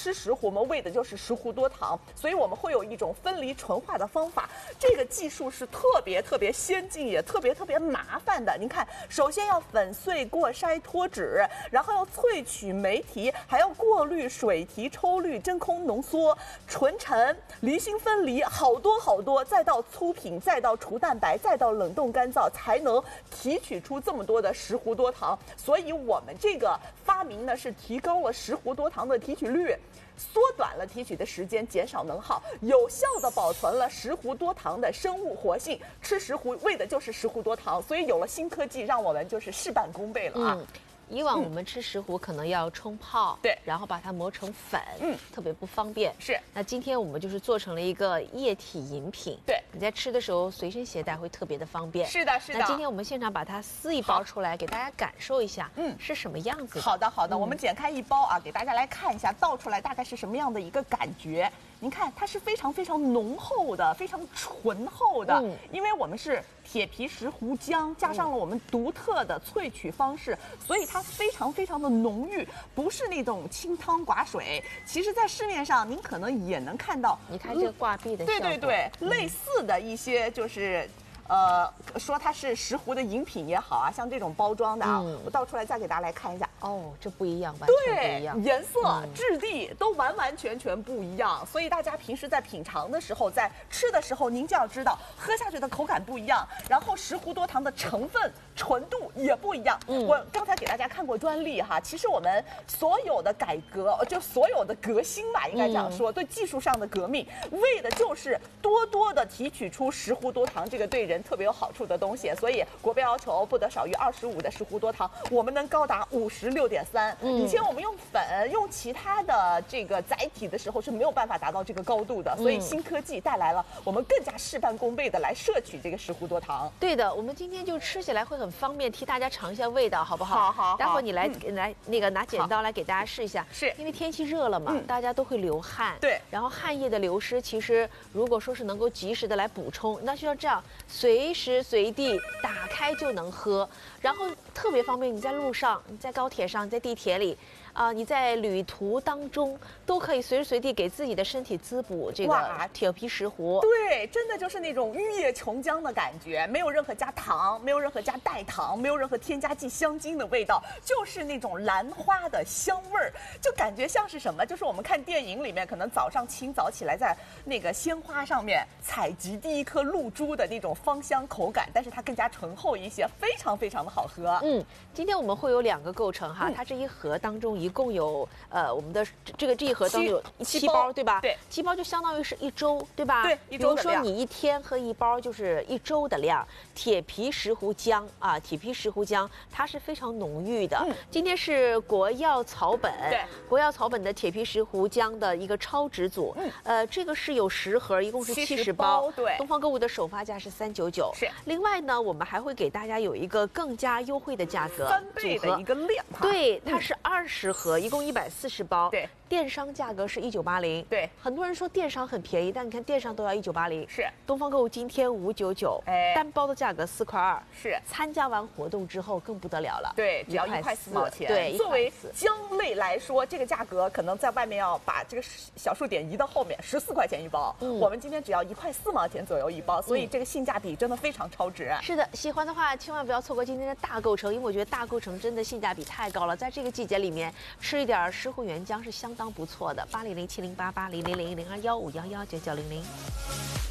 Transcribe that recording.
吃石斛，我们为的就是石斛多糖，所以我们会有一种分离纯化的方法。这个技术是特别先进，也特别麻烦的。您看，首先要粉碎、过筛、脱脂，然后要萃取酶提，还要过滤、水提、抽滤、真空浓缩、纯陈、离心分离，好多，再到粗品，再到除蛋白，再到冷冻干燥，才能提取出这么多的石斛多糖。所以我们这个发明呢，是提高了石斛多糖的提取率，缩短了提取的时间，减少能耗，有效地保存了石斛多糖的生物活性。吃石斛为的就是石斛多糖，所以有了新科技，让我们就是事半功倍了啊。 以往我们吃石斛可能要冲泡， 对， 然后把它磨成粉，特别不方便。 是， 那今天我们就是做成了一个液体饮品， 对， 你在吃的时候随身携带会特别的方便。 是的。 那今天我们现场把它撕一包出来，给大家感受一下，是什么样子的。 好的，我们剪开一包啊，给大家来看一下，倒出来大概是什么样的一个感觉。您看，它是非常浓厚的，非常醇厚的，因为我们是铁皮石斛浆加上了我们独特的萃取方式，所以它非常的浓郁，不是那种清汤寡水。其实，在市面上您可能也能看到， 你看这个挂壁的效果， 对，类似的一些就是。说它是石斛的饮品也好啊，像这种包装的啊，我倒出来再给大家来看一下。 哦，这不一样，完全不一样， 颜色、质地都完全不一样。所以大家平时在品尝的时候，在吃的时候，您就要知道，喝下去的口感不一样，然后石斛多糖的成分、纯度也不一样。我刚才给大家看过专利哈，其实我们所有的改革，就所有的革新吧，应该这样说，对技术上的革命，为的就是多的提取出石斛多糖这个对人特别有好处的东西。所以国标要求不得少于25的石斛多糖，我们能高达56.3。以前我们用粉、用其他的这个载体的时候是没有办法达到这个高度的，所以新科技带来了我们更加事半功倍的来摄取这个石斛多糖。 对的，我们今天就吃起来会很方便，替大家尝一下味道，好不好？ 好。 待会儿你来那个拿剪刀来给大家试一下， 是因为天气热了嘛，大家都会流汗， 对， 然后汗液的流失，其实如果说是能够及时的来补充，那就要这样，随时随地打开就能喝，然后特别方便。你在路上，你在高铁上，你在地铁里。你在旅途当中都可以随时随地给自己的身体滋补这个铁皮石斛。 对，真的就是那种玉液琼浆的感觉，没有任何加糖，没有任何加代糖，没有任何添加剂香精的味道，就是那种兰花的香味儿，就感觉像是什么？就是我们看电影里面，可能早上清早起来在那个鲜花上面采集第一颗露珠的那种芳香口感，但是它更加醇厚一些，非常的好喝。 今天我们会有2个构成哈，它这一盒当中一共有我们的这一盒当中有7包，对吧？ 对 ，7包就相当于是1周，对吧？ 对，1周的量。 比如说你1天喝1包，就是1周的量。铁皮石斛浆啊，铁皮石斛浆它是非常浓郁的。今天是国药草本， 对， 国药草本的铁皮石斛浆的一个超值组。这个是有10盒，一共是70包。 对， 东方购物的首发价是399。 是。 另外呢，我们还会给大家有一个更加优惠的价格 ，3倍的一个量。 对，它是20盒，一共140包。 对， 电商价格是1980。 对， 很多人说电商很便宜，但你看电商都要1980。 是。 东方购物今天599，单包的价格4块2。 是。 参加完活动之后更不得了了。 对，只要1块4毛钱。 对， 作为浆类来说，这个价格可能在外面要把这个小数点移到后面，14块钱一包。我们今天只要1块4毛钱左右一包，所以这个性价比真的非常超值。 是的，喜欢的话千万不要错过今天的大购城，因为我觉得大购城真的性价比太高了，在这个季节里面吃一点石斛原浆是相当不错的。8007088000215119900。